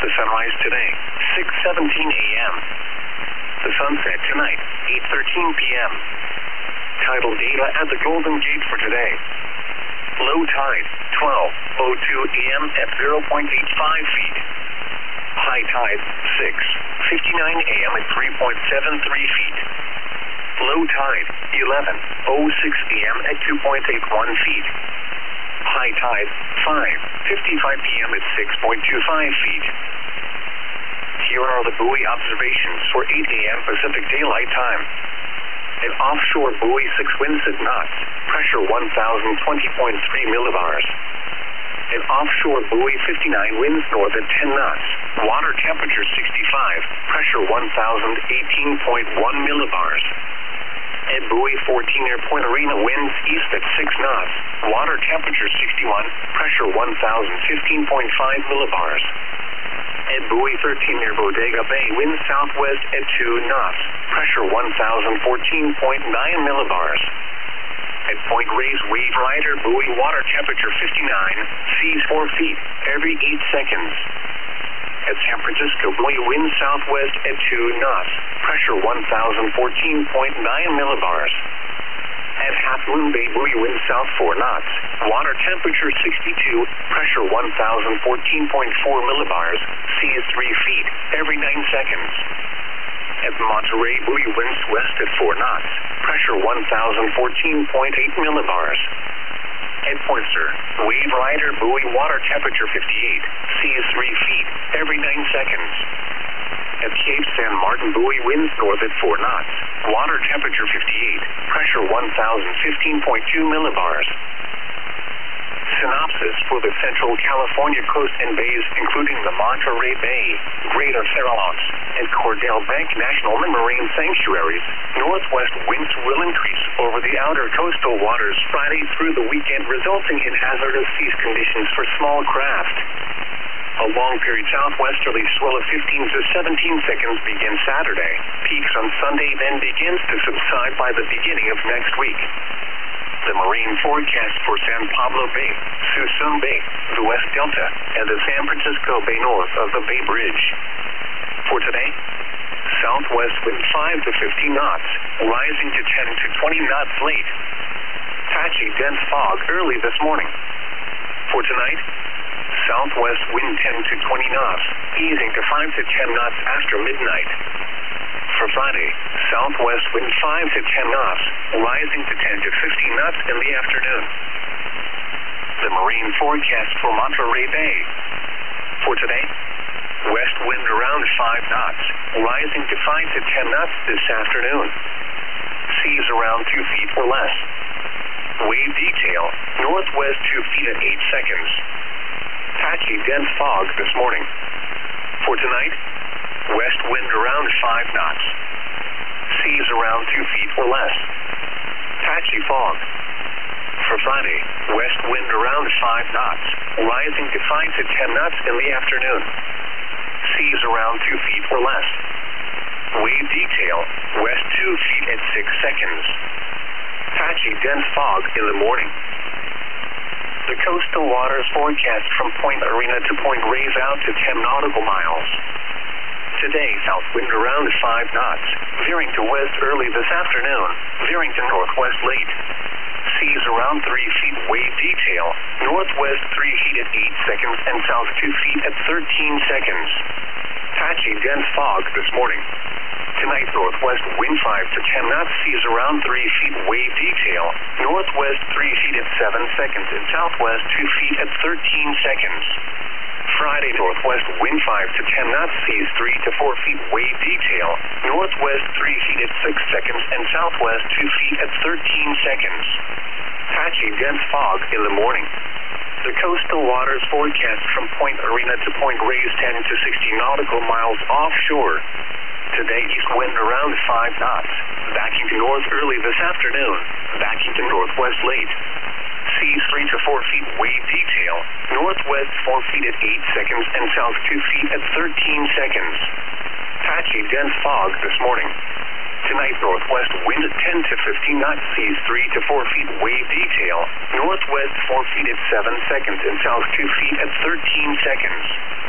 The sunrise today, 6:17 a.m. The sunset tonight, 8:13 p.m. Tidal data at the Golden Gate for today. Low tide, 12:02 a.m. at 0.85 feet. High tide, 6:59 a.m. at 3.73 feet. Low tide, 11:06 a.m. at 2.81 feet. High tide, 5:55 p.m. at 6.25 feet. Here are the buoy observations for 8 a.m. Pacific Daylight Time. An offshore buoy 6 winds at knots, pressure 1,020.3 millibars. An offshore buoy 59 winds north at 10 knots, water temperature 65, pressure 1,018.1 millibars. At buoy 14 near Point Arena winds east at 6 knots, water temperature 61, pressure 1,015.5 millibars. At buoy 13 near Bodega Bay winds southwest at 2 knots, pressure 1,014.9 millibars. At Point Reyes Wave Rider buoy water temperature 59, seas 4 feet every 8 seconds. At San Francisco buoy winds southwest at 2 knots, pressure 1,014.9 millibars. At Half Moon Bay buoy winds south 4 knots, water temperature 62, pressure 1,014.4 millibars, seas 3 feet every 9 seconds. At Monterey buoy winds west at 4 knots, pressure 1,014.8 millibars. At Poynter, Wave Rider buoy water temperature 58, seas 3 feet every 9 seconds. At Cape San Martin buoy winds north at 4 knots, water temperature 58, pressure 1,015.2 millibars. Synopsis for the Central California coast and bays, including the Monterey Bay, Greater Farallones, and Cordell Bank National Marine Sanctuaries. Northwest winds will increase over the outer coastal waters Friday through the weekend, resulting in hazardous seas conditions for small craft. A long-period southwesterly swell of 15 to 17 seconds begins Saturday. Peaks on Sunday, then begins to subside by the beginning of next week. The marine forecast for San Pablo Bay, Suisun Bay, the West Delta, and the San Francisco Bay north of the Bay Bridge. For today, southwest wind 5 to 15 knots, rising to 10 to 20 knots late. Patchy dense fog early this morning. For tonight, southwest wind 10 to 20 knots, easing to 5 to 10 knots after midnight. For Friday, southwest wind 5 to 10 knots, rising to 10 to 15 knots in the afternoon. The marine forecast for Monterey Bay. For today, west wind around 5 knots, rising to 5 to 10 knots this afternoon. Seas around 2 feet or less. Wave detail, northwest 2 feet at 8 seconds. Patchy dense fog this morning. For tonight, west wind around 5 knots. Seas around 2 feet or less. Patchy fog. For Friday, west wind around 5 knots, rising to 5 to 10 knots in the afternoon. Seas around 2 feet or less. Wave detail, west 2 feet at 6 seconds. Patchy dense fog in the morning. The coastal waters forecast from Point Arena to Point Reyes out to 10 nautical miles. Today, south wind around 5 knots, veering to west early this afternoon, veering to northwest late. Seas around 3 feet wave detail, northwest 3 feet at 8 seconds and south 2 feet at 13 seconds. Patchy dense fog this morning. Tonight, northwest wind 5 to 10 knots, seas around 3 feet wave detail, northwest 3 feet at 7 seconds and southwest 2 feet at 13 seconds. Friday, northwest wind 5 to 10 knots, seas 3 to 4 feet wave detail, northwest 3 feet at 6 seconds and southwest 2 feet at 13 seconds. Patchy dense fog in the morning. The coastal waters forecast from Point Arena to Point Reyes 10 to 60 nautical miles offshore. Today, east wind around 5 knots, backing to north early this afternoon, backing to northwest late. Seas 3 to 4 feet wave detail, northwest 4 feet at 8 seconds and south 2 feet at 13 seconds. Patchy dense fog this morning. Tonight, northwest wind at 10 to 15 knots, seas 3 to 4 feet wave detail, northwest 4 feet at 7 seconds and south 2 feet at 13 seconds.